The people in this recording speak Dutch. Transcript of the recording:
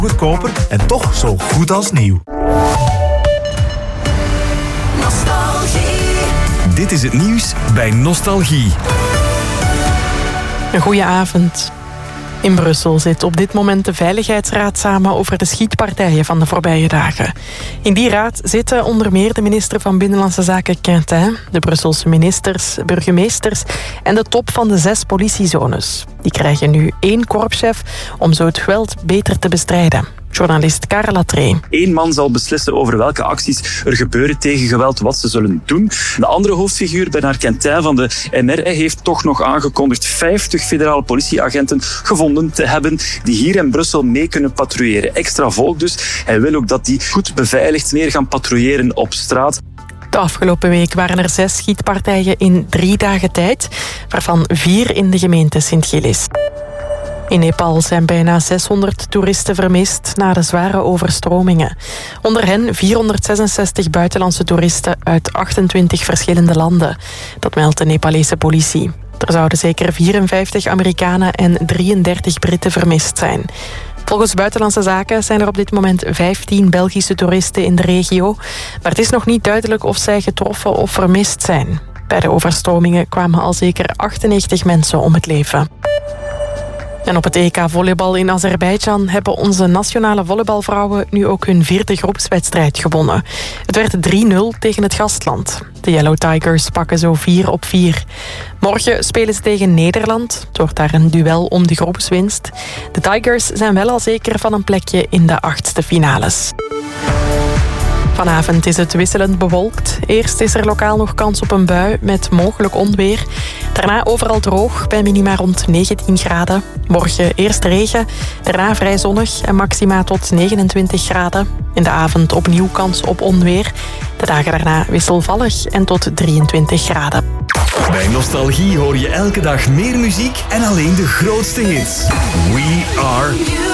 goedkoper en toch zo goed als nieuw. Dit is het nieuws bij Nostalgie. Een goeie avond. In Brussel zit op dit moment de Veiligheidsraad samen over de schietpartijen van de voorbije dagen. In die raad zitten onder meer de minister van Binnenlandse Zaken Quintin, de Brusselse ministers, burgemeesters en de top van de 6 politiezones. Die krijgen nu 1 korpschef om zo het geweld beter te bestrijden. Journalist Karel Latree. 1 man zal beslissen over welke acties er gebeuren tegen geweld, wat ze zullen doen. De andere hoofdfiguur, Bernard Quintin van de MR, heeft toch nog aangekondigd 50 federale politieagenten gevonden te hebben die hier in Brussel mee kunnen patrouilleren. Extra volk dus. Hij wil ook dat die goed beveiligd meer gaan patrouilleren op straat. De afgelopen week waren er 6 schietpartijen in 3 dagen tijd, waarvan 4 in de gemeente Sint-Gilles. In Nepal zijn bijna 600 toeristen vermist na de zware overstromingen. Onder hen 466 buitenlandse toeristen uit 28 verschillende landen. Dat meldt de Nepalese politie. Er zouden zeker 54 Amerikanen en 33 Britten vermist zijn. Volgens Buitenlandse Zaken zijn er op dit moment 15 Belgische toeristen in de regio. Maar het is nog niet duidelijk of zij getroffen of vermist zijn. Bij de overstromingen kwamen al zeker 98 mensen om het leven. En op het EK volleybal in Azerbeidzjan hebben onze nationale volleybalvrouwen nu ook hun 4e groepswedstrijd gewonnen. Het werd 3-0 tegen het gastland. De Yellow Tigers pakken zo 4-4. Morgen spelen ze tegen Nederland. Het wordt daar een duel om de groepswinst. De Tigers zijn wel al zeker van een plekje in de 8e finales. Vanavond is het wisselend bewolkt. Eerst is er lokaal nog kans op een bui met mogelijk onweer. Daarna overal droog bij minima rond 19 graden. Morgen eerst regen, daarna vrij zonnig en maxima tot 29 graden. In de avond opnieuw kans op onweer. De dagen daarna wisselvallig en tot 23 graden. Bij Nostalgie hoor je elke dag meer muziek en alleen de grootste hits. We are...